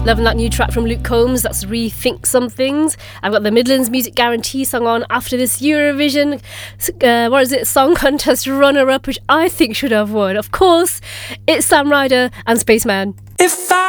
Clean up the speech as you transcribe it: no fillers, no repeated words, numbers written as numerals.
Loving that new track from Luke Combs, that's Rethink Some Things. I've got the Midlands Music Guarantee song on after this Eurovision, Song Contest runner-up, which I think should have won. Of course, it's Sam Ryder and Spaceman. If I